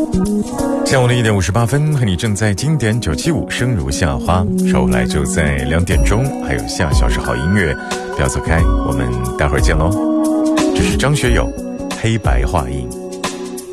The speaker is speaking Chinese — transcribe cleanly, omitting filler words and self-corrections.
下午的1:58，和你正在经典975生如夏花，稍后来就在2点钟，还有下小时好音乐，不要走开，我们待会儿见喽。这是张学友黑白画印。